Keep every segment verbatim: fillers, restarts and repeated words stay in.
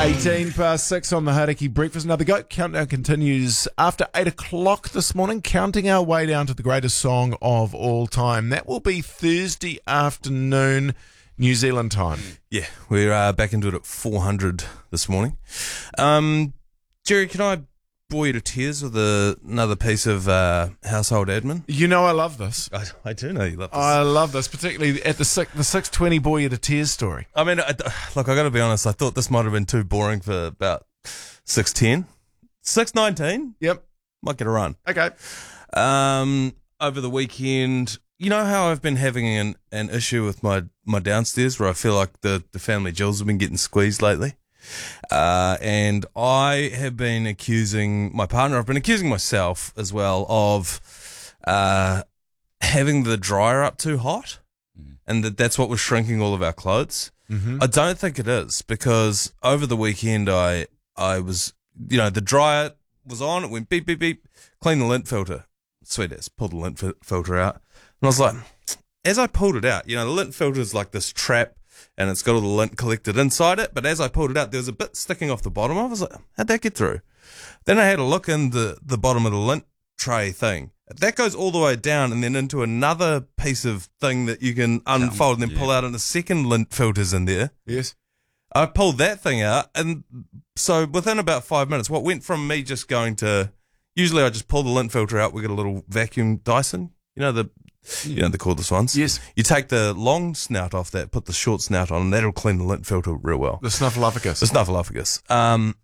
eighteen past six on the Hauraki Breakfast. Now, the GOAT Countdown continues after eight o'clock this morning, counting our way down to the greatest song of all time. That will be Thursday afternoon, New Zealand time. Yeah, we're uh, back into it at four hundred this morning. Um, Jerry, can I bore you to tears with a, another piece of uh, household admin? You know I love this. I, I do know you love this. I love this, particularly at the six, the six twenty bore you to tears story. I mean, I, look, I got to be honest, I thought this might have been too boring for about six ten. six nineteen? Yep. Might get a run. Okay. Um, over the weekend, you know how I've been having an, an issue with my, my downstairs where I feel like the, the family jewels have been getting squeezed lately? Uh, and I have been accusing my partner, I've been accusing myself as well of uh, having the dryer up too hot, mm. and that that's what was shrinking all of our clothes. Mm-hmm. I don't think it is, because over the weekend I I was, you know, the dryer was on, it went beep, beep, beep, clean the lint filter. Sweet as, pulled the lint fi- filter out. And I was like, as I pulled it out, you know, the lint filter is like this trap, and it's got all the lint collected inside it. But as I pulled it out, there was a bit sticking off the bottom. I was like, how'd that get through? Then I had a look in the, the bottom of the lint tray thing. That goes all the way down and then into another piece of thing that you can unfold and then yeah. pull out, and a second lint filter's in there. Yes. I pulled that thing out, and so within about five minutes, what went from me just going to, usually I just pull the lint filter out, we get a little vacuum Dyson, you know, the You know, the cordless ones. Yes. You take the long snout off that, put the short snout on, and that'll clean the lint filter real well. The snuffleupagus. The snuffleupagus. Um,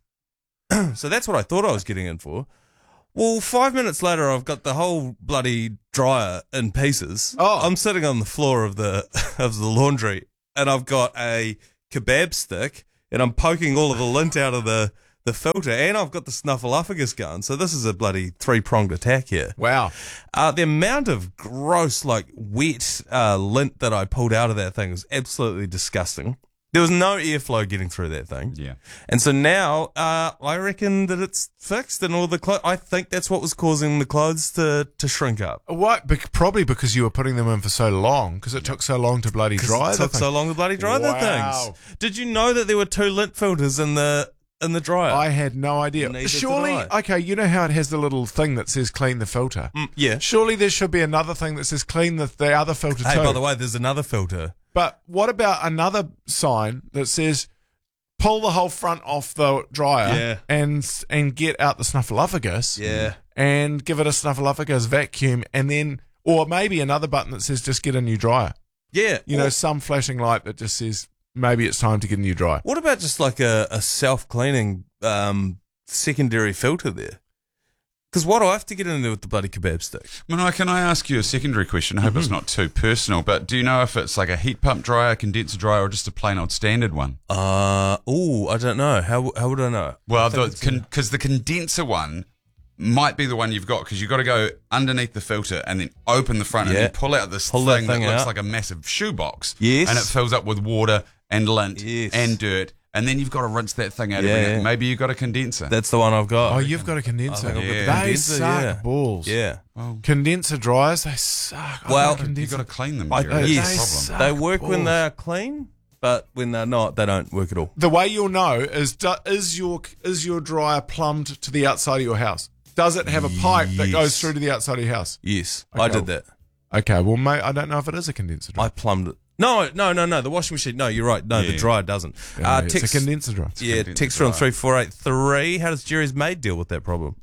so that's what I thought I was getting in for. Well, five minutes later, I've got the whole bloody dryer in pieces. Oh. I'm sitting on the floor of the of the laundry, and I've got a kebab stick, and I'm poking all of the lint out of the the filter, and I've got the snuffleupagus going. So this is a bloody three-pronged attack here. Wow. Uh, the amount of gross, like, wet uh, lint that I pulled out of that thing was absolutely disgusting. There was no airflow getting through that thing. Yeah. And so now uh, I reckon that it's fixed, and all the clothes, I think that's what was causing the clothes to, to shrink up. What? Be- probably because you were putting them in for so long, because it took so long to bloody dry it the took thing. so long to bloody dry Wow. the things. Did you know that there were two lint filters in the... in the dryer? I had no idea. Neither Surely, did I. okay, you know how it has the little thing that says clean the filter? Mm, yeah. Surely there should be another thing that says clean the, the other filter Hey, too. by the way, there's another filter. But what about another sign that says pull the whole front off the dryer Yeah. and and get out the snuffleupagus Yeah. and give it a snuffleupagus vacuum, and then, or maybe another button that says just get a new dryer. Yeah. You Or- know, some flashing light that just says maybe it's time to get a new dryer. What about just like a, a self-cleaning um, secondary filter there? Because what do I have to get in there with the bloody kebab stick? Manaia, can I ask you a secondary question? I hope mm-hmm. it's not too personal, but do you know if it's like a heat pump dryer, a condenser dryer, or just a plain old standard one? Uh, oh, I don't know. How how would I know? Well, I because the, con- the condenser one might be the one you've got, because you've got to go underneath the filter and then open the front Yeah. and then pull out this Pull thing that that, thing looks out. like a massive shoebox. Yes. And it fills up with water and lint Yes. and dirt. And then you've got to rinse that thing out. Yeah, every yeah. day. Maybe you've got a condenser. That's the one I've got. Oh, you've got a condenser. I think I've got They the condenser, suck yeah. balls. Yeah. Well, Condenser dryers, they suck. I Well, like you've condenser. got to clean them. I, Jerry. That's yes, the suck problem. they work when balls. they're clean, but when they're not, they don't work at all. The way you'll know is do, is your is your dryer plumbed to the outside of your house? Does it have a pipe that goes Yes. through to the outside of your house? Yes, Okay. I did that. Okay, well, mate, I don't know if it is a condenser dryer. I plumbed it. No, no, no, no. The washing machine. No, you're right. No, the Yeah. dryer doesn't. Yeah, uh, it's text, a condenser dryer. yeah, condenser text from dryer. three four eight three. How does Jerry's maid deal with that problem?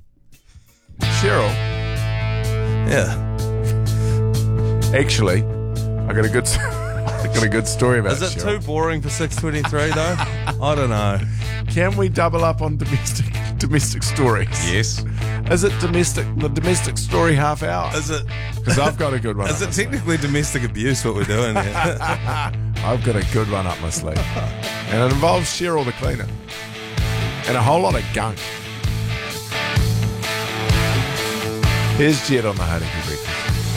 Cheryl, Yeah. actually, I got a good, I got a good story about Is it Cheryl. too boring for six twenty-three though? I don't know. Can we double up on domestic domestic stories? Yes. Is it domestic the domestic story half hour? Is it? Because I've got a good one. Is up it my sleeve. technically domestic abuse what we're doing here? I've got a good one up my sleeve, and it involves Cheryl the cleaner and a whole lot of gunk. Here's Jed on the Hauraki Breakfast.